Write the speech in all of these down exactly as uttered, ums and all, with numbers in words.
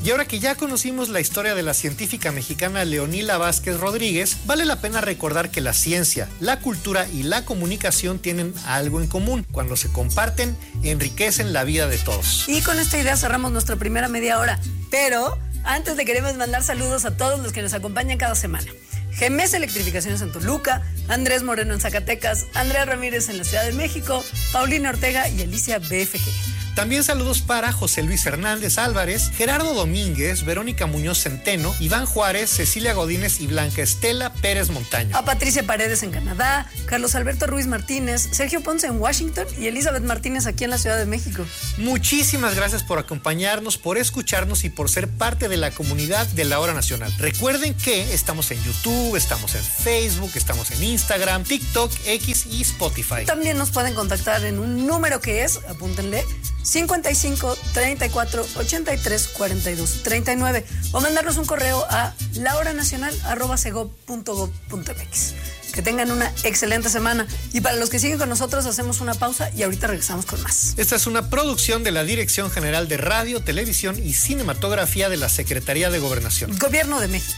Y ahora que ya conocimos la historia de la científica mexicana Leonila Vázquez Rodríguez, vale la pena recordar que la ciencia, la cultura y la comunicación tienen algo en común. Cuando se comparten, enriquecen la vida de todos. Y con esta idea cerramos nuestra primera media hora. Pero antes le queremos mandar saludos a todos los que nos acompañan cada semana. G M S Electrificaciones en Toluca, Andrés Moreno en Zacatecas, Andrea Ramírez en la Ciudad de México, Paulina Ortega y Alicia B F G. También saludos para José Luis Hernández Álvarez, Gerardo Domínguez, Verónica Muñoz Centeno, Iván Juárez, Cecilia Godínez y Blanca Estela Pérez Montaño. A Patricia Paredes en Canadá, Carlos Alberto Ruiz Martínez, Sergio Ponce en Washington y Elizabeth Martínez aquí en la Ciudad de México. Muchísimas gracias por acompañarnos, por escucharnos y por ser parte de la comunidad de la Hora Nacional. Recuerden que estamos en YouTube, estamos en Facebook, estamos en Instagram, TikTok, X y Spotify. También nos pueden contactar en un número que es, apúntenle, cincuenta y cinco, treinta y cuatro, ochenta y tres, cuarenta y dos, treinta y nueve o mandarnos un correo a lahoranacional arroba segov punto gov punto mx. Que tengan una excelente semana y para los que siguen con nosotros hacemos una pausa y ahorita regresamos con más. Esta es una producción de la Dirección General de Radio, Televisión y Cinematografía de la Secretaría de Gobernación. Gobierno de México.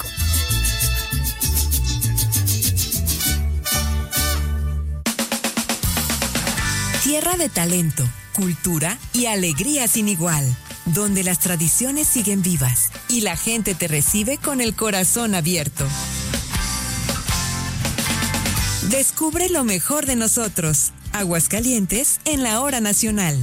Tierra de talento, cultura y alegría sin igual, donde las tradiciones siguen vivas y la gente te recibe con el corazón abierto. Descubre lo mejor de nosotros. Aguascalientes en la Hora Nacional.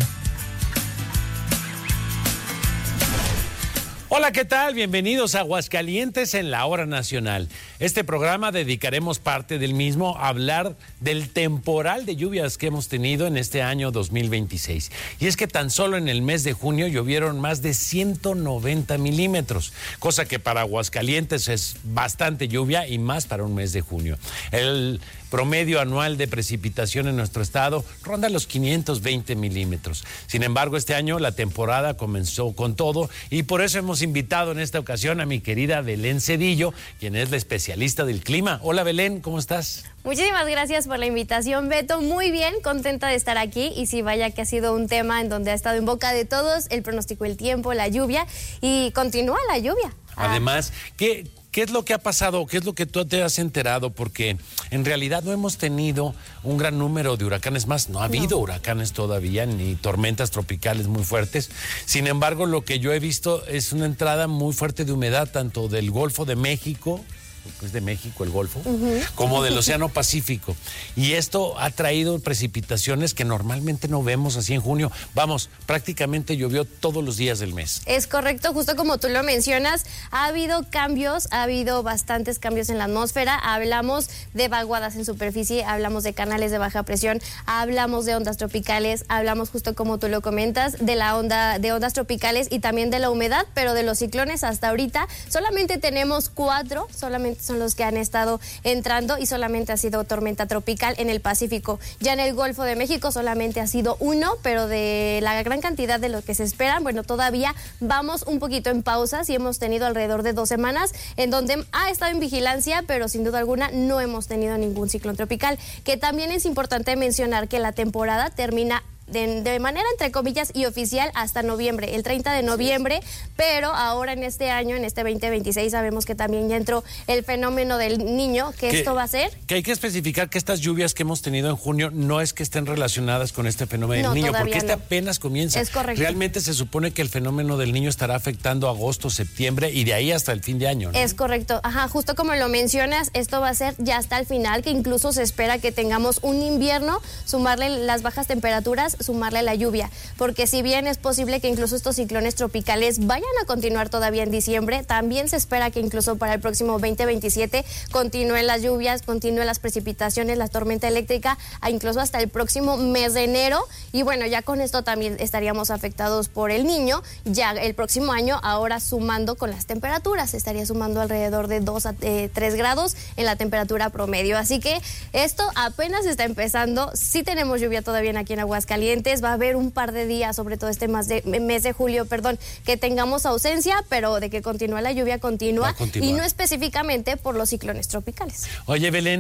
Hola, ¿qué tal? Bienvenidos a Aguascalientes en la Hora Nacional. Este programa dedicaremos parte del mismo a hablar del temporal de lluvias que hemos tenido en este año dos mil veintiséis. Y es que tan solo en el mes de junio llovieron más de ciento noventa milímetros, cosa que para Aguascalientes es bastante lluvia y más para un mes de junio. El promedio anual de precipitación en nuestro estado ronda los quinientos veinte milímetros. Sin embargo, este año la temporada comenzó con todo y por eso hemos invitado en esta ocasión a mi querida Belén Cedillo, quien es la especialista del clima. Hola Belén, ¿cómo estás? Muchísimas gracias por la invitación, Beto. Muy bien, contenta de estar aquí y sí, vaya que ha sido un tema en donde ha estado en boca de todos el pronóstico del tiempo, la lluvia y continúa la lluvia. Además, ¿qué... ¿Qué es lo que ha pasado? ¿Qué es lo que tú te has enterado? Porque en realidad no hemos tenido un gran número de huracanes más. No ha habido no. huracanes todavía, ni tormentas tropicales muy fuertes. Sin embargo, lo que yo he visto es una entrada muy fuerte de humedad, tanto del Golfo de México, es de México el Golfo, uh-huh. como del Océano Pacífico. Y esto ha traído precipitaciones que normalmente no vemos así en junio. Vamos, prácticamente llovió todos los días del mes. Es correcto, justo como tú lo mencionas, ha habido cambios, ha habido bastantes cambios en la atmósfera. Hablamos de vaguadas en superficie, hablamos de canales de baja presión, hablamos de ondas tropicales, hablamos justo como tú lo comentas, de la onda, de ondas tropicales y también de la humedad, pero de los ciclones hasta ahorita solamente tenemos cuatro, solamente son los que han estado entrando y solamente ha sido tormenta tropical en el Pacífico. Ya en el Golfo de México solamente ha sido uno, pero de la gran cantidad de lo que se esperan, bueno, todavía vamos un poquito en pausas y hemos tenido alrededor de dos semanas en donde ha estado en vigilancia, pero sin duda alguna no hemos tenido ningún ciclón tropical, que también es importante mencionar que la temporada termina De, de manera entre comillas y oficial hasta noviembre, el treinta de noviembre, pero ahora en este año, en este veinte veintiséis, sabemos que también ya entró el fenómeno del niño, que, que esto va a ser... Que hay que especificar que estas lluvias que hemos tenido en junio no es que estén relacionadas con este fenómeno no, del niño, porque este no. apenas comienza. Es correcto. Realmente se supone que el fenómeno del niño estará afectando agosto, septiembre y de ahí hasta el fin de año, ¿no? Es correcto, ajá, justo como lo mencionas, esto va a ser ya hasta el final, que incluso se espera que tengamos un invierno, sumarle las bajas temperaturas, sumarle la lluvia, porque si bien es posible que incluso estos ciclones tropicales vayan a continuar todavía en diciembre, también se espera que incluso para el próximo veinte veintisiete continúen las lluvias, continúen las precipitaciones, la tormenta eléctrica, incluso hasta el próximo mes de enero, y bueno, ya con esto también estaríamos afectados por el niño, ya el próximo año, ahora sumando con las temperaturas, estaría sumando alrededor de dos a tres grados en la temperatura promedio, así que esto apenas está empezando, sí tenemos lluvia todavía aquí en Aguascalientes, va a haber un par de días, sobre todo este mes de, mes de julio, perdón, que tengamos ausencia, pero de que continúa la lluvia continúa y no específicamente por los ciclones tropicales. Oye, Belén,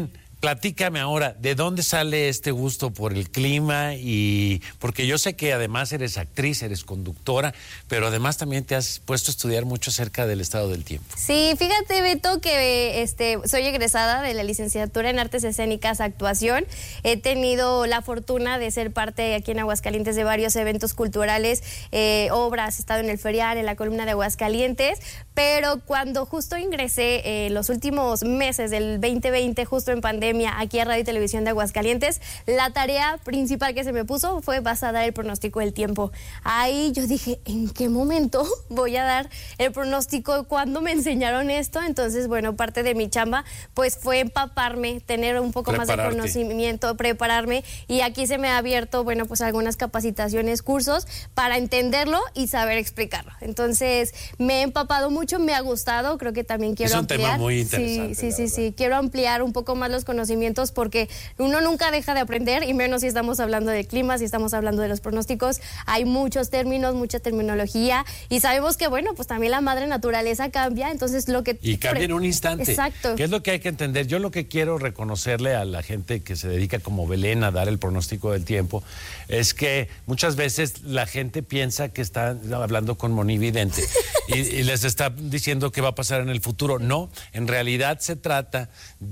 platícame ahora, ¿de dónde sale este gusto por el clima? Y porque yo sé que además eres actriz, eres conductora, pero además también te has puesto a estudiar mucho acerca del estado del tiempo. Sí, fíjate, Beto, que este, soy egresada de la licenciatura en Artes Escénicas Actuación. He tenido la fortuna de ser parte aquí en Aguascalientes de varios eventos culturales, eh, obras, he estado en el Ferial, en la columna de Aguascalientes, pero cuando justo ingresé eh, los últimos meses del veinte veinte, justo en pandemia, aquí a Radio y Televisión de Aguascalientes, la tarea principal que se me puso fue vas a dar el pronóstico del tiempo. Ahí yo dije, ¿en qué momento voy a dar el pronóstico? ¿Cuándo me enseñaron esto? Entonces, bueno, parte de mi chamba pues fue empaparme, tener un poco más de conocimiento, prepararme, y aquí se me ha abierto, bueno, pues algunas capacitaciones, cursos para entenderlo y saber explicarlo. Entonces, me he empapado mucho, me ha gustado, creo que también quiero ampliar. Es un tema muy interesante. Sí, sí, sí, sí, quiero ampliar un poco más los conocimientos porque uno nunca deja de aprender, y menos si estamos hablando de clima, si estamos hablando de los pronósticos. Hay muchos términos, mucha terminología, y sabemos que, bueno, pues también la madre naturaleza cambia, entonces lo que... Y cambia en un instante. Exacto. ¿Qué es lo que hay que entender? Yo lo que quiero reconocerle a la gente que se dedica como Belén a dar el pronóstico del tiempo es que muchas veces la gente piensa que está hablando con monividente y, y les está diciendo qué va a pasar en el futuro. No, en realidad se trata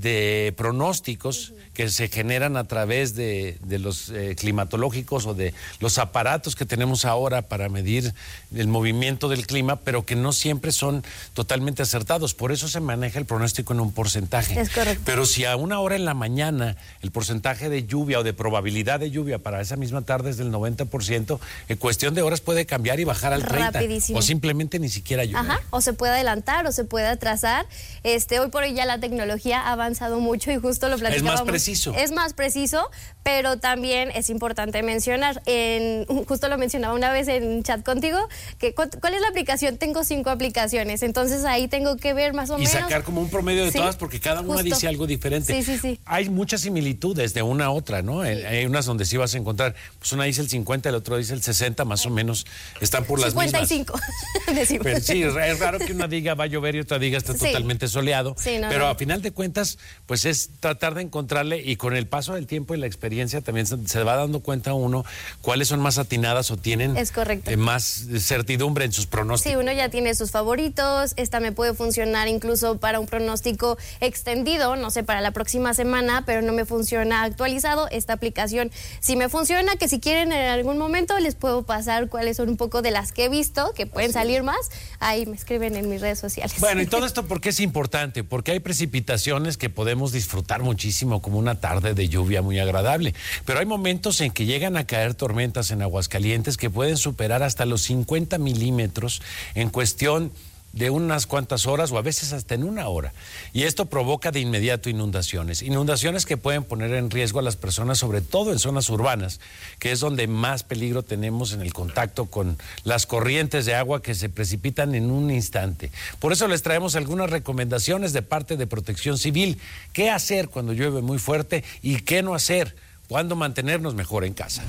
de pronósticos que se generan a través de, de los eh, climatológicos o de los aparatos que tenemos ahora para medir el movimiento del clima, pero que no siempre son totalmente acertados. Por eso se maneja el pronóstico en un porcentaje. Es correcto. Pero si a una hora en la mañana el porcentaje de lluvia o de probabilidad de lluvia para esa misma tarde es del noventa por ciento, en cuestión de horas puede cambiar y bajar al treinta por ciento. Rapidísimo. O simplemente ni siquiera llover. Ajá, o se puede adelantar o se puede atrasar. Este, hoy por hoy ya la tecnología ha avanzado mucho y justo lo platicábamos. Es más preciso. Es más preciso, pero también es importante mencionar, en, justo lo mencionaba una vez en chat contigo, que ¿cuál es la aplicación? Tengo cinco aplicaciones, entonces ahí tengo que ver más o y menos. Y sacar como un promedio de sí, todas, porque cada una justo. dice algo diferente. Sí, sí, sí. Hay muchas similitudes de una a otra, ¿no? Sí. Hay unas donde sí vas a encontrar, pues una dice el cincuenta, el otro dice el sesenta, más o menos, están por las cincuenta y cinco. mismas. Pero sí, es raro que una diga va a llover y otra diga está sí. totalmente soleado, sí, no, pero no. a final de cuentas, pues es tratar de encontrarle, y con el paso del tiempo y la experiencia también se, se va dando cuenta uno cuáles son más atinadas o tienen es correcto. Eh, más certidumbre en sus pronósticos. Sí, uno ya tiene sus favoritos, esta me puede funcionar incluso para un pronóstico extendido, no sé, para la próxima semana, pero no me funciona actualizado. Esta aplicación sí me funciona, que si quieren en algún momento les puedo pasar cuáles son un poco de las que he visto, que pueden Así. salir más, ahí me escriben en mis redes sociales. Bueno, y todo esto, ¿por qué es importante? Porque hay precipitaciones que podemos disfrutar muchísimo, como una tarde de lluvia muy agradable, pero hay momentos en que llegan a caer tormentas en Aguascalientes que pueden superar hasta los cincuenta milímetros en cuestión de unas cuantas horas o a veces hasta en una hora. Y esto provoca de inmediato inundaciones. Inundaciones que pueden poner en riesgo a las personas, sobre todo en zonas urbanas, que es donde más peligro tenemos en el contacto con las corrientes de agua que se precipitan en un instante. Por eso les traemos algunas recomendaciones de parte de Protección Civil. ¿Qué hacer cuando llueve muy fuerte y qué no hacer? ¿Cuándo mantenernos mejor en casa?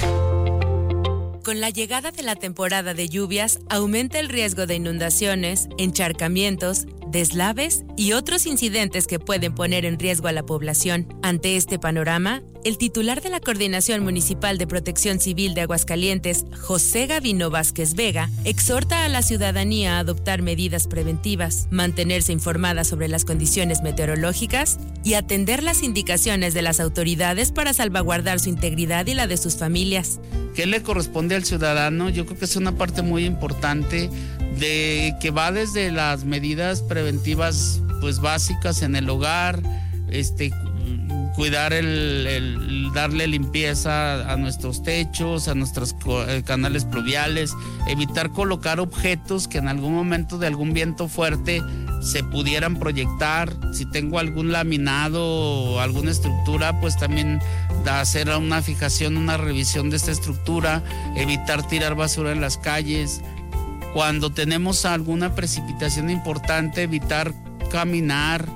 Con la llegada de la temporada de lluvias, aumenta el riesgo de inundaciones, encharcamientos, deslaves y otros incidentes que pueden poner en riesgo a la población. Ante este panorama, el titular de la Coordinación Municipal de Protección Civil de Aguascalientes, José Gavino Vázquez Vega, exhorta a la ciudadanía a adoptar medidas preventivas, mantenerse informada sobre las condiciones meteorológicas y atender las indicaciones de las autoridades para salvaguardar su integridad y la de sus familias. ¿Qué le corresponde al ciudadano? Yo creo que es una parte muy importante de que va desde las medidas preventivas pues básicas en el hogar, este cuidar el, el darle limpieza a nuestros techos, a nuestros canales pluviales, evitar colocar objetos que en algún momento de algún viento fuerte se pudieran proyectar. Si tengo algún laminado o alguna estructura, pues también da hacer una fijación, una revisión de esta estructura, evitar tirar basura en las calles. Cuando tenemos alguna precipitación importante, evitar caminar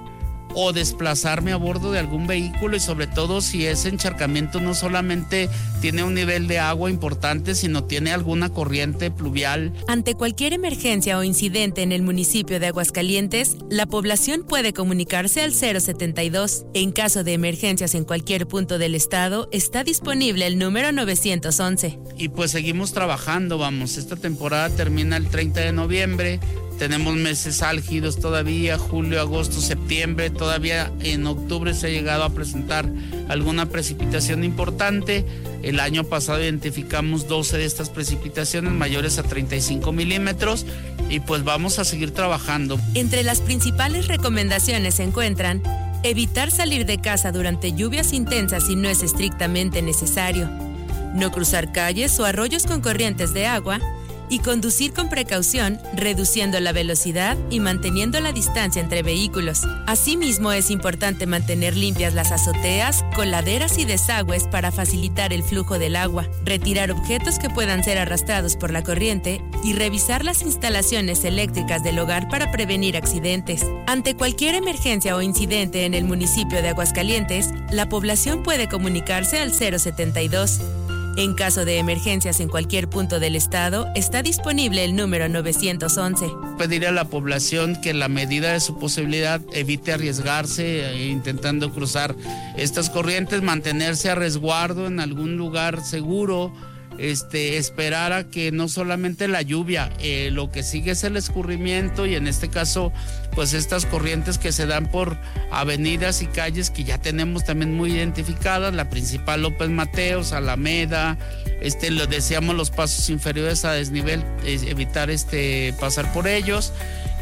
o desplazarme a bordo de algún vehículo, y sobre todo si ese encharcamiento no solamente tiene un nivel de agua importante, sino tiene alguna corriente pluvial. Ante cualquier emergencia o incidente en el municipio de Aguascalientes, la población puede comunicarse al cero setenta y dos. En caso de emergencias en cualquier punto del estado, está disponible el número novecientos once. Y pues seguimos trabajando, vamos, esta temporada termina el treinta de noviembre, tenemos meses álgidos todavía, julio, agosto, septiembre, todavía en octubre se ha llegado a presentar alguna precipitación importante. El año pasado identificamos doce de estas precipitaciones mayores a treinta y cinco milímetros y pues vamos a seguir trabajando. Entre las principales recomendaciones se encuentran evitar salir de casa durante lluvias intensas si no es estrictamente necesario, no cruzar calles o arroyos con corrientes de agua, y conducir con precaución, reduciendo la velocidad y manteniendo la distancia entre vehículos. Asimismo, es importante mantener limpias las azoteas, coladeras y desagües para facilitar el flujo del agua, retirar objetos que puedan ser arrastrados por la corriente y revisar las instalaciones eléctricas del hogar para prevenir accidentes. Ante cualquier emergencia o incidente en el municipio de Aguascalientes, la población puede comunicarse al cero setenta y dos. En caso de emergencias en cualquier punto del estado, está disponible el número novecientos once. Pedirle a la población que en la medida de su posibilidad evite arriesgarse eh, intentando cruzar estas corrientes, mantenerse a resguardo en algún lugar seguro, este, esperar a que no solamente la lluvia, eh, lo que sigue es el escurrimiento, y en este caso pues estas corrientes que se dan por avenidas y calles que ya tenemos también muy identificadas, la principal López Mateos, Alameda, este, lo decíamos los pasos inferiores a desnivel, eh, evitar este, pasar por ellos,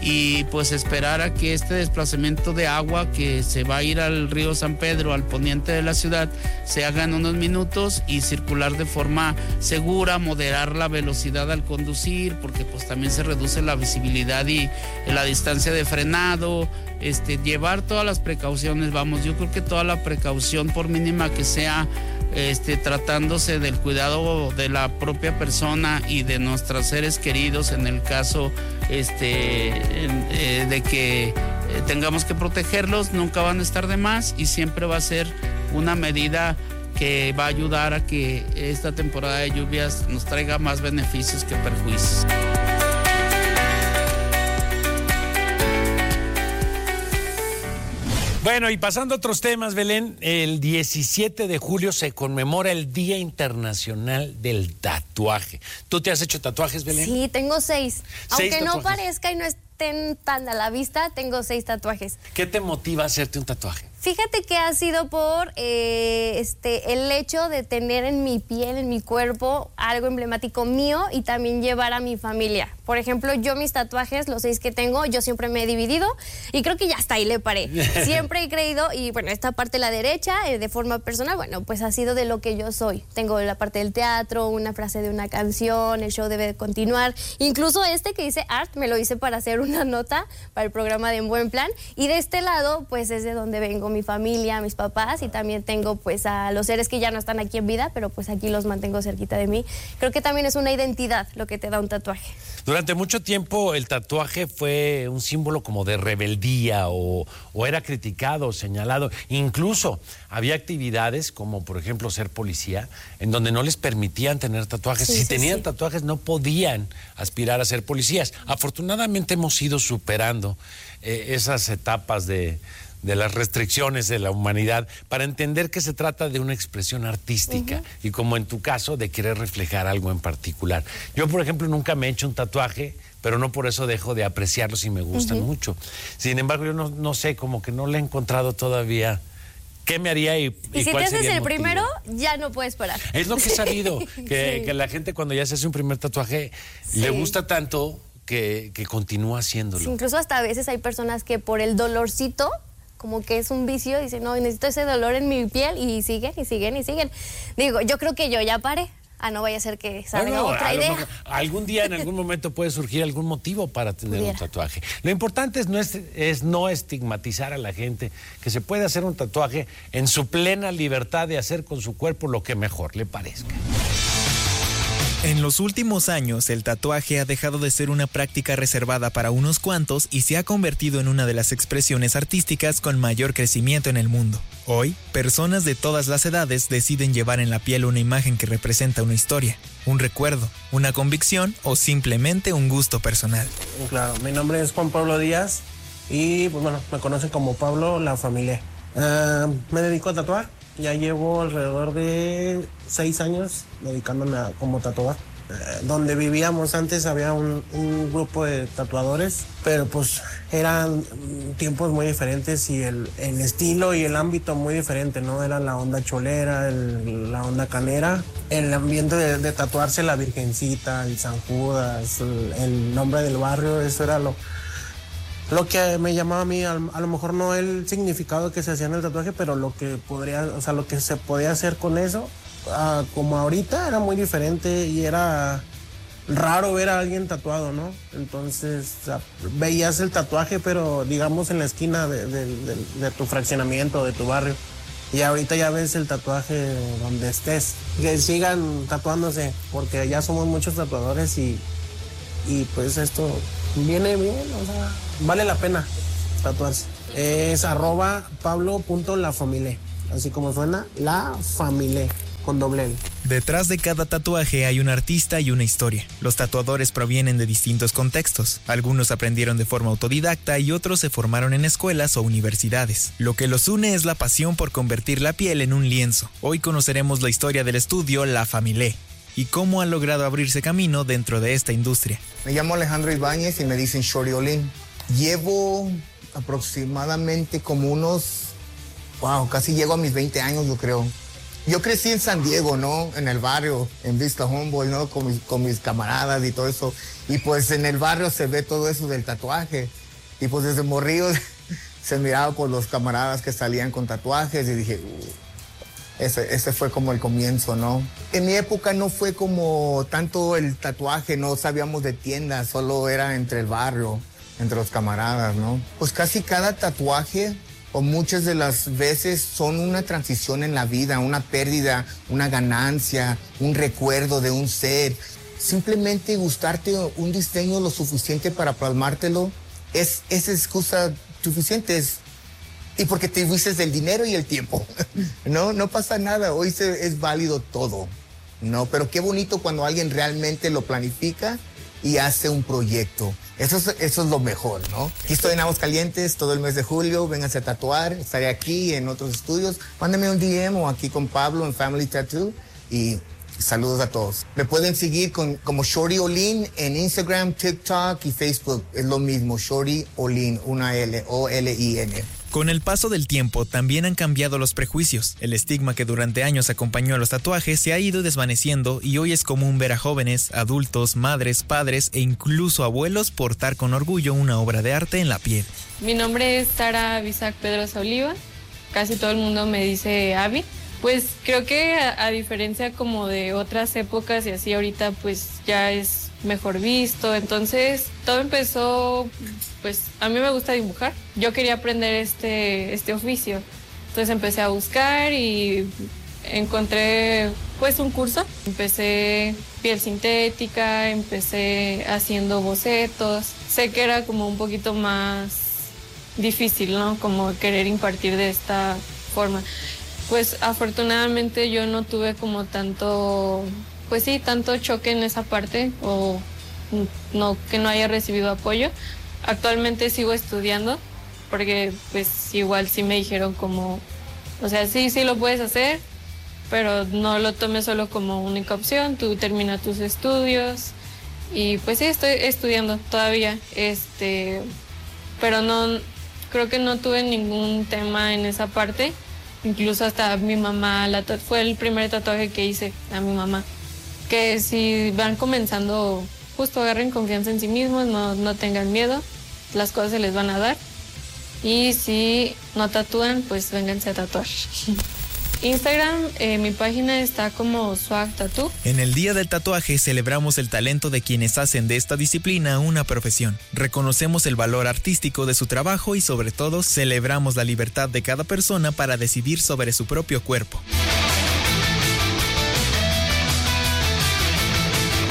y pues esperar a que este desplazamiento de agua que se va a ir al río San Pedro, al poniente de la ciudad, se haga en unos minutos y circular de forma segura, moderar la velocidad al conducir, porque pues también se reduce la visibilidad y la distancia de frenado, este, llevar todas las precauciones, vamos, yo creo que toda la precaución, por mínima que sea, Este, tratándose del cuidado de la propia persona y de nuestros seres queridos, en el caso este, eh, de que eh, tengamos que protegerlos, nunca van a estar de más, y siempre va a ser una medida que va a ayudar a que esta temporada de lluvias nos traiga más beneficios que perjuicios. Bueno, y pasando a otros temas, Belén, el diecisiete de julio se conmemora el Día Internacional del Tatuaje. ¿Tú te has hecho tatuajes, Belén? Sí, tengo seis. ¿Seis Aunque no tatuajes? parezca y no estén tan a la vista, tengo seis tatuajes. ¿Qué te motiva a hacerte un tatuaje? Fíjate que ha sido por eh, este, el hecho de tener en mi piel, en mi cuerpo, algo emblemático mío y también llevar a mi familia. Por ejemplo, yo mis tatuajes, los seis que tengo, yo siempre me he dividido y creo que ya hasta ahí le paré. Siempre he creído, y bueno, esta parte, la derecha, eh, de forma personal, bueno, pues ha sido de lo que yo soy. Tengo la parte del teatro, una frase de una canción, el show debe de continuar. Incluso este que dice Art, me lo hice para hacer una nota para el programa de En Buen Plan. Y de este lado, pues es de donde vengo, mi familia, mis papás, y también tengo pues a los seres que ya no están aquí en vida, pero pues aquí los mantengo cerquita de mí. Creo que también es una identidad lo que te da un tatuaje. Durante mucho tiempo el tatuaje fue un símbolo como de rebeldía o, o era criticado, señalado. Incluso había actividades como por ejemplo ser policía en donde no les permitían tener tatuajes. Sí, si sí, tenían sí. tatuajes no podían aspirar a ser policías. Afortunadamente hemos ido superando eh, esas etapas de... de las restricciones de la humanidad para entender que se trata de una expresión artística uh-huh. y como en tu caso de querer reflejar algo en particular. Yo, por ejemplo, nunca me he hecho un tatuaje, pero no por eso dejo de apreciarlos y me gustan uh-huh. mucho. Sin embargo, yo no, no sé, como que no le he encontrado todavía qué me haría y, y, y si cuál te haces sería el, el primero, ya no puedes parar. Es lo que he sabido, que, sí. que la gente cuando ya se hace un primer tatuaje sí. le gusta tanto que, que continúa haciéndolo. Sí, incluso hasta a veces hay personas que por el dolorcito, como que es un vicio, dicen, no, necesito ese dolor en mi piel, y siguen, y siguen, y siguen. Digo, yo creo que yo ya paré. Ah, no vaya a ser que salga bueno, otra idea. Mejor, algún día, en algún momento puede surgir algún motivo para tener Pudiera. un tatuaje. Lo importante es no, es, es no estigmatizar a la gente, que se puede hacer un tatuaje en su plena libertad de hacer con su cuerpo lo que mejor le parezca. En los últimos años, el tatuaje ha dejado de ser una práctica reservada para unos cuantos y se ha convertido en una de las expresiones artísticas con mayor crecimiento en el mundo. Hoy, personas de todas las edades deciden llevar en la piel una imagen que representa una historia, un recuerdo, una convicción o simplemente un gusto personal. Claro, mi nombre es Juan Pablo Díaz y pues bueno, me conocen como Pablo La Familia. Uh, me dedico a tatuar. Ya llevo alrededor de seis años dedicándome a como tatuar. Eh, donde vivíamos antes había un, un grupo de tatuadores, pero pues eran tiempos muy diferentes y el, el estilo y el ámbito muy diferente, ¿no? Era la onda cholera, el, la onda canera, el ambiente de, de tatuarse la Virgencita, el San Judas, el, el nombre del barrio, eso era lo... Lo que me llamaba a mí, a, a lo mejor no el significado que se hacía en el tatuaje, pero lo que podría, o sea, lo que se podía hacer con eso, uh, como ahorita era muy diferente y era raro ver a alguien tatuado, ¿no? Entonces, o sea, veías el tatuaje, pero digamos en la esquina de, de, de, de tu fraccionamiento, de tu barrio. Y ahorita ya ves el tatuaje donde estés. Que sigan tatuándose, porque ya somos muchos tatuadores y, y pues esto viene bien, o sea, vale la pena tatuarse. Es arroba pablo.lafamile, así como suena, la familia, con doble L. Detrás de cada tatuaje hay un artista y una historia. Los tatuadores provienen de distintos contextos. Algunos aprendieron de forma autodidacta y otros se formaron en escuelas o universidades. Lo que los une es la pasión por convertir la piel en un lienzo. Hoy conoceremos la historia del estudio La Familia y cómo ha logrado abrirse camino dentro de esta industria. Me llamo Alejandro Ibáñez y me dicen Shorty Olin. Llevo aproximadamente como unos, wow, casi llego a mis veinte años, yo creo. Yo crecí en San Diego, ¿no? En el barrio, en Vista Humboldt, ¿no? Con mis, con mis camaradas y todo eso. Y pues en el barrio se ve todo eso del tatuaje. Y pues desde morrillo se miraba por los camaradas que salían con tatuajes y dije... Uh, Ese, ese fue como el comienzo, ¿no? En mi época no fue como tanto el tatuaje, no sabíamos de tiendas, solo era entre el barrio, entre los camaradas, ¿no? Pues casi cada tatuaje, o muchas de las veces, son una transición en la vida, una pérdida, una ganancia, un recuerdo de un ser. Simplemente gustarte un diseño lo suficiente para plasmártelo, es, es excusa suficiente, es... Y porque te dices del dinero y el tiempo. No, no pasa nada. Hoy se, es válido todo. No, pero qué bonito cuando alguien realmente lo planifica y hace un proyecto. Eso es, eso es lo mejor, ¿no? Aquí estoy en Aguascalientes todo el mes de julio. Vénganse a tatuar. Estaré aquí en otros estudios. Mándame un D M o aquí con Pablo en Family Tattoo. Y saludos a todos. Me pueden seguir con, como Shorty Olin en Instagram, TikTok y Facebook. Es lo mismo, Shorty Olin, una L, O L I N. Con el paso del tiempo también han cambiado los prejuicios. El estigma que durante años acompañó a los tatuajes se ha ido desvaneciendo y hoy es común ver a jóvenes, adultos, madres, padres e incluso abuelos portar con orgullo una obra de arte en la piel. Mi nombre es Sara Bisac Pedrosa Oliva. Casi todo el mundo me dice Abby. Pues creo que a, a diferencia como de otras épocas y así ahorita pues ya es mejor visto. Entonces todo empezó, pues a mí me gusta dibujar. Yo quería aprender este, este oficio. Entonces empecé a buscar y encontré pues un curso. Empecé piel sintética, empecé haciendo bocetos. Sé que era como un poquito más difícil, ¿no? Como querer impartir de esta forma. Pues afortunadamente yo no tuve como tanto, pues sí, tanto choque en esa parte o no, que no haya recibido apoyo. Actualmente sigo estudiando porque pues igual sí me dijeron como, o sea, sí, sí lo puedes hacer, pero no lo tomes solo como única opción, tú termina tus estudios y pues sí, estoy estudiando todavía, este, pero no, creo que no tuve ningún tema en esa parte. Incluso hasta mi mamá, la fue el primer tatuaje que hice a mi mamá. Que si van comenzando, justo agarren confianza en sí mismos, no, no tengan miedo, las cosas se les van a dar. Y si no tatúan, pues vénganse a tatuar. Instagram, eh, mi página está como Swag Tattoo. En el Día del Tatuaje celebramos el talento de quienes hacen de esta disciplina una profesión. Reconocemos el valor artístico de su trabajo y sobre todo celebramos la libertad de cada persona para decidir sobre su propio cuerpo.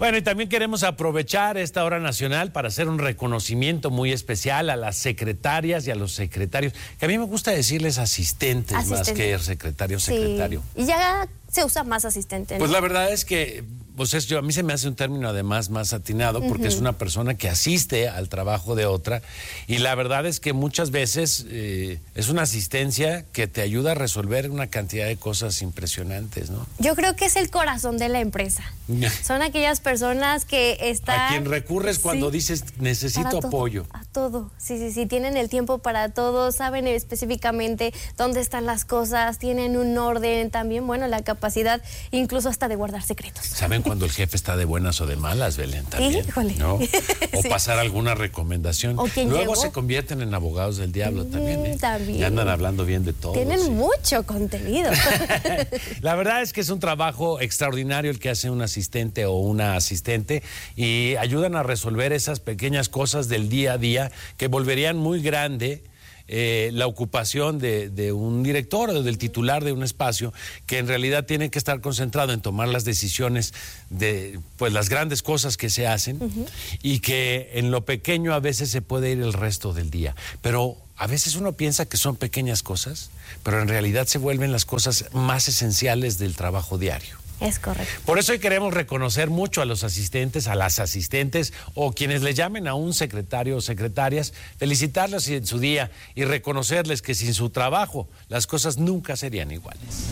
Bueno, y también queremos aprovechar esta hora nacional para hacer un reconocimiento muy especial a las secretarias y a los secretarios, que a mí me gusta decirles asistentes, asistente. Más que secretario, secretario. Sí. Y ya se usa más asistente, ¿no? Pues la verdad es que pues es, yo, a mí se me hace un término además más atinado porque uh-huh. es una persona que asiste al trabajo de otra y la verdad es que muchas veces eh, es una asistencia que te ayuda a resolver una cantidad de cosas impresionantes, ¿no? Yo creo que es el corazón de la empresa. Son aquellas personas que están... A quien recurres cuando sí, dices necesito apoyo. Todo, a todo, sí, sí, sí, tienen el tiempo para todo, saben específicamente dónde están las cosas, tienen un orden, también, bueno, la capacidad incluso hasta de guardar secretos. ¿Saben cuando el jefe está de buenas o de malas, Belén? También, híjole. ¿no? O sí. pasar alguna recomendación. ¿O quién Luego llegó? Se convierten en abogados del diablo mm, también, ¿eh? También. Y andan hablando bien de todo. Tienen sí. mucho contenido. La verdad es que es un trabajo extraordinario el que hace un asistente o una asistente y ayudan a resolver esas pequeñas cosas del día a día que volverían muy grande Eh, la ocupación de, de un director o del titular de un espacio que en realidad tiene que estar concentrado en tomar las decisiones de pues las grandes cosas que se hacen uh-huh. y que en lo pequeño a veces se puede ir el resto del día, pero a veces uno piensa que son pequeñas cosas, pero en realidad se vuelven las cosas más esenciales del trabajo diario. Es correcto. Por eso hoy queremos reconocer mucho a los asistentes, a las asistentes o quienes le llamen a un secretario o secretarias, felicitarlos en su día y reconocerles que sin su trabajo las cosas nunca serían iguales.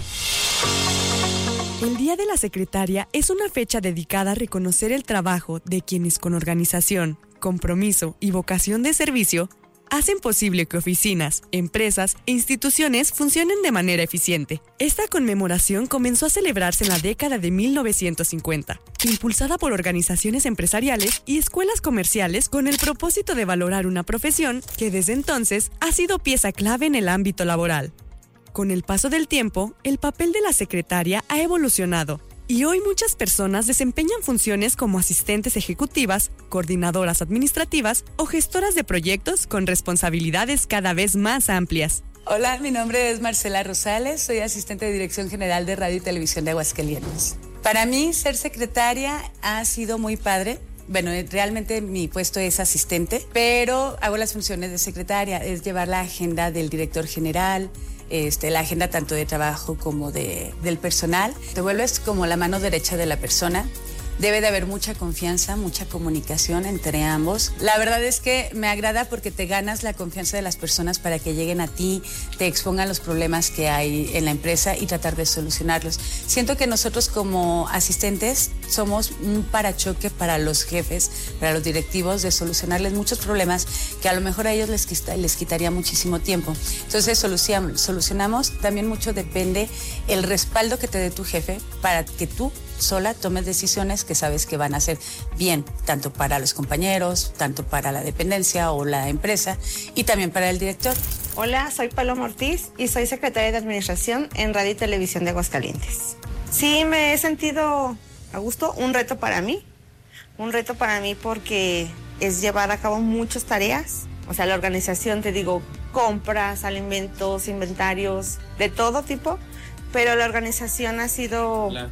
El Día de la Secretaria es una fecha dedicada a reconocer el trabajo de quienes con organización, compromiso y vocación de servicio hacen posible que oficinas, empresas e instituciones funcionen de manera eficiente. Esta conmemoración comenzó a celebrarse en la década de mil novecientos cincuenta, impulsada por organizaciones empresariales y escuelas comerciales con el propósito de valorar una profesión que desde entonces ha sido pieza clave en el ámbito laboral. Con el paso del tiempo, el papel de la secretaria ha evolucionado, y hoy muchas personas desempeñan funciones como asistentes ejecutivas, coordinadoras administrativas o gestoras de proyectos con responsabilidades cada vez más amplias. Hola, mi nombre es Marcela Rosales, soy asistente de Dirección General de Radio y Televisión de Aguascalientes. Para mí, ser secretaria ha sido muy padre. Bueno, realmente mi puesto es asistente, pero hago las funciones de secretaria, es llevar la agenda del director general, Este, la agenda tanto de trabajo como de, del personal. Te vuelves como la mano derecha de la persona. Debe de haber mucha confianza, mucha comunicación entre ambos. La verdad es que me agrada porque te ganas la confianza de las personas para que lleguen a ti, te expongan los problemas que hay en la empresa y tratar de solucionarlos. Siento que nosotros como asistentes somos un parachoque para los jefes, para los directivos, de solucionarles muchos problemas que a lo mejor a ellos les, quita, les quitaría muchísimo tiempo. Entonces solucionamos, solucionamos. También mucho depende el respaldo que te dé tu jefe para que tú sola tomes decisiones que sabes que van a ser bien, tanto para los compañeros, tanto para la dependencia o la empresa y también para el director. Hola, soy Paloma Ortiz y soy secretaria de Administración en Radio y Televisión de Aguascalientes. Sí, me he sentido a gusto, un reto para mí, un reto para mí porque es llevar a cabo muchas tareas, o sea, la organización, te digo, compras, alimentos, inventarios, de todo tipo, pero la organización ha sido... Hola.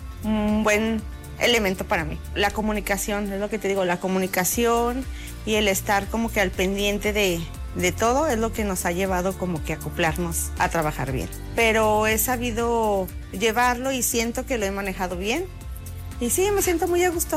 Un buen elemento para mí. La comunicación, es lo que te digo, la comunicación y el estar como que al pendiente de, de todo es lo que nos ha llevado como que a acoplarnos a trabajar bien. Pero he sabido llevarlo y siento que lo he manejado bien. Y sí, me siento muy a gusto.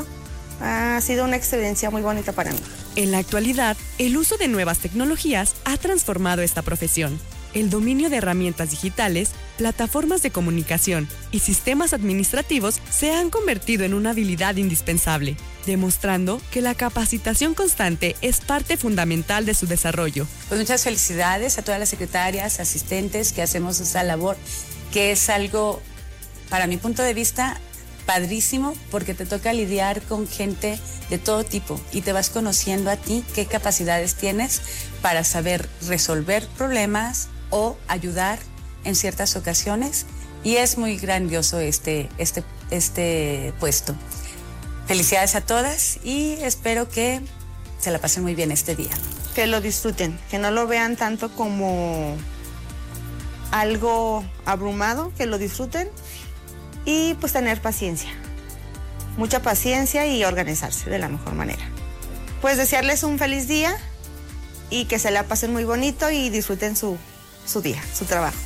Ha sido una experiencia muy bonita para mí. En la actualidad, el uso de nuevas tecnologías ha transformado esta profesión. El dominio de herramientas digitales, plataformas de comunicación y sistemas administrativos se han convertido en una habilidad indispensable, demostrando que la capacitación constante es parte fundamental de su desarrollo. Pues muchas felicidades a todas las secretarias, asistentes que hacemos esa labor, que es algo, para mi punto de vista, padrísimo, porque te toca lidiar con gente de todo tipo y te vas conociendo a ti qué capacidades tienes para saber resolver problemas o ayudar en ciertas ocasiones, y es muy grandioso este, este, este puesto. Felicidades a todas y espero que se la pasen muy bien este día. Que lo disfruten, que no lo vean tanto como algo abrumado, que lo disfruten y pues tener paciencia. mucha paciencia y organizarse de la mejor manera. Pues desearles un feliz día y que se la pasen muy bonito y disfruten su, su día, su trabajo.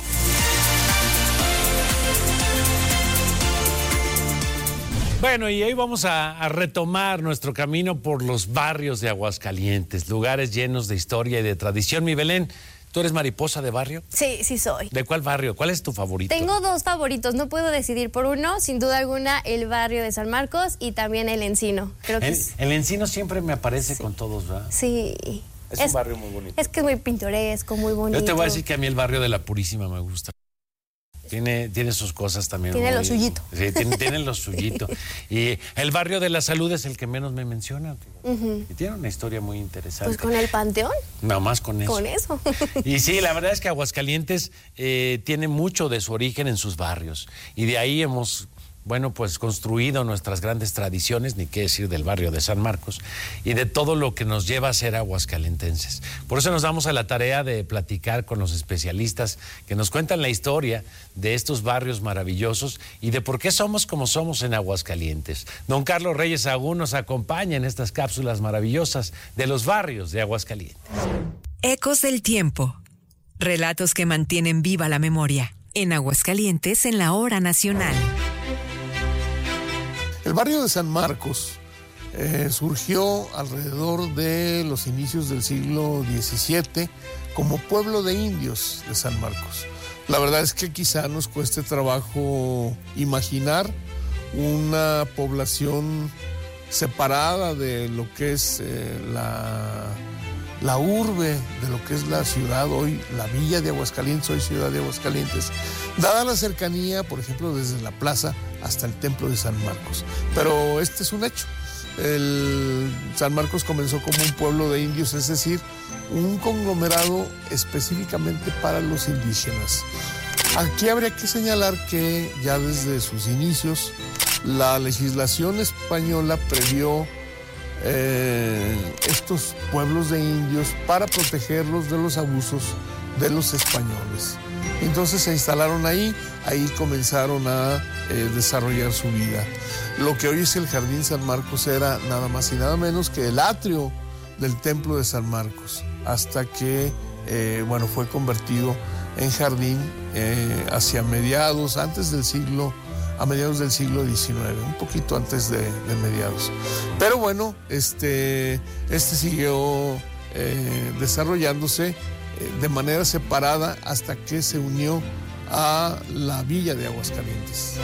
Bueno, y hoy vamos a, a retomar nuestro camino por los barrios de Aguascalientes, lugares llenos de historia y de tradición. Mi Belén, ¿tú eres mariposa de barrio? Sí, sí soy. ¿De cuál barrio? ¿Cuál es tu favorito? Tengo dos favoritos, no puedo decidir por uno. Sin duda alguna, el barrio de San Marcos y también el Encino. Creo que el, es... el Encino siempre me aparece sí. con todos, ¿verdad? Sí. Es, es un barrio muy bonito. Es que es muy pintoresco, muy bonito. Yo te voy a decir que a mí el barrio de La Purísima me gusta. Tiene, tiene sus cosas también. Tiene muy, lo suyito. Sí, tiene, tiene lo suyito. Y el barrio de la Salud es el que menos me menciona. Uh-huh. Y tiene una historia muy interesante. Pues con el Panteón. Nada más con eso. Con eso. Y sí, la verdad es que Aguascalientes eh, tiene mucho de su origen en sus barrios. Y de ahí hemos... bueno, pues construido nuestras grandes tradiciones, ni qué decir del barrio de San Marcos, y de todo lo que nos lleva a ser aguascalentenses. Por eso nos damos a la tarea de platicar con los especialistas que nos cuentan la historia de estos barrios maravillosos y de por qué somos como somos en Aguascalientes. Don Carlos Reyes Sagún nos acompaña en estas cápsulas maravillosas de los barrios de Aguascalientes. Ecos del tiempo. Relatos que mantienen viva la memoria. En Aguascalientes, en la hora nacional. El barrio de San Marcos eh, surgió alrededor de los inicios del siglo diecisiete como pueblo de indios de San Marcos. La verdad es que quizá nos cueste trabajo imaginar una población separada de lo que es eh, la, la urbe, de lo que es la ciudad hoy, la villa de Aguascalientes, hoy ciudad de Aguascalientes, dada la cercanía, por ejemplo, desde la plaza hasta el templo de San Marcos. Pero este es un hecho. El San Marcos comenzó como un pueblo de indios, es decir, un conglomerado específicamente para los indígenas. Aquí habría que señalar que ya desde sus inicios la legislación española previó eh, estos pueblos de indios para protegerlos de los abusos de los españoles. Entonces se instalaron ahí, ahí comenzaron a eh, desarrollar su vida. Lo que hoy es el Jardín San Marcos era nada más y nada menos que el atrio del Templo de San Marcos, hasta que eh, bueno, fue convertido en jardín eh, hacia mediados, antes del siglo, a mediados del siglo diecinueve, un poquito antes de, de mediados. Pero bueno, este, este siguió eh, desarrollándose de manera separada hasta que se unió a la villa de Aguascalientes.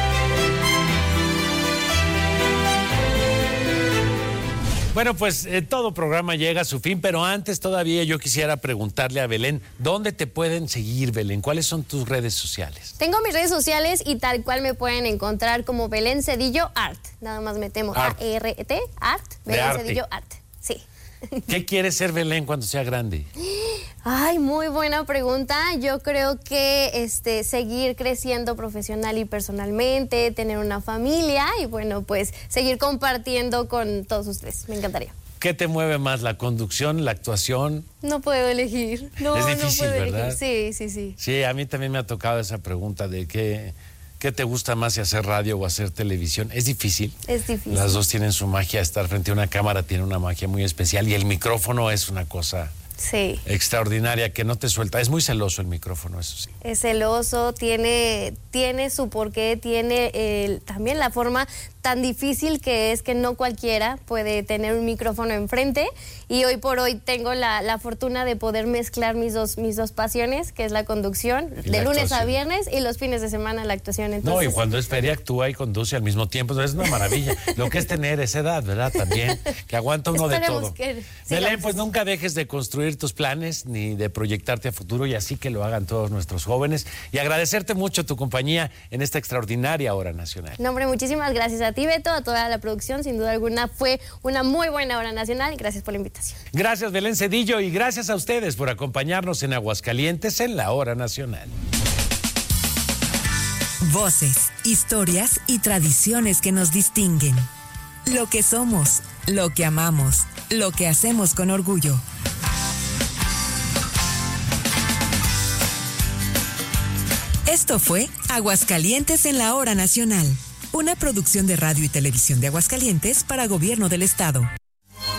Bueno, pues eh, todo programa llega a su fin, pero antes todavía yo quisiera preguntarle a Belén, ¿dónde te pueden seguir, Belén? ¿Cuáles son tus redes sociales? Tengo mis redes sociales y tal cual me pueden encontrar como Belén Cedillo Art. Nada más me temo A R T, Art, Belén Cedillo Art. Sí. ¿Qué quiere ser Belén cuando sea grande? Ay, muy buena pregunta. Yo creo que este, seguir creciendo profesional y personalmente, tener una familia y bueno, pues seguir compartiendo con todos ustedes. Me encantaría. ¿Qué te mueve más, la conducción, la actuación? No puedo elegir. No, es difícil, no puedo ¿verdad? elegir. Sí, sí, sí. Sí, a mí también me ha tocado esa pregunta de qué... ¿Qué te gusta más, si hacer radio o hacer televisión? Es difícil. Es difícil. Las dos tienen su magia. Estar frente a una cámara tiene una magia muy especial y el micrófono es una cosa sí. extraordinaria que no te suelta. Es muy celoso el micrófono, eso sí. Es celoso, tiene, tiene su porqué, tiene el, también la forma tan difícil que es que no cualquiera puede tener un micrófono enfrente y hoy por hoy tengo la, la fortuna de poder mezclar mis dos, mis dos pasiones, que es la conducción, de lunes actuación. a viernes y los fines de semana la actuación. Entonces, no, y cuando es feria actúa y conduce al mismo tiempo, entonces es una maravilla. Lo que es tener esa edad, ¿verdad? También, que aguanta uno de todo. Que, Belén, pues nunca dejes de construir tus planes ni de proyectarte a futuro y así que lo hagan todos nuestros jóvenes y agradecerte mucho tu compañía en esta extraordinaria hora nacional. No, hombre, muchísimas gracias a ti, Beto, a toda la producción, sin duda alguna fue una muy buena hora nacional y gracias por la invitación. Gracias, Belén Cedillo, y gracias a ustedes por acompañarnos en Aguascalientes en la hora nacional. Voces, historias y tradiciones que nos distinguen. Lo que somos, lo que amamos, lo que hacemos con orgullo. Esto fue Aguascalientes en la hora nacional. Una producción de Radio y Televisión de Aguascalientes para Gobierno del Estado.